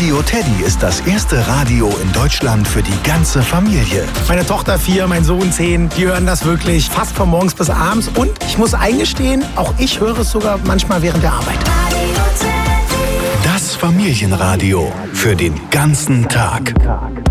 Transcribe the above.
Radio Teddy ist das erste Radio in Deutschland für die ganze Familie. Meine Tochter 4, mein Sohn 10, die hören das wirklich fast von morgens bis abends. Und ich muss eingestehen, auch ich höre es sogar manchmal während der Arbeit. Das Familienradio für den ganzen Tag.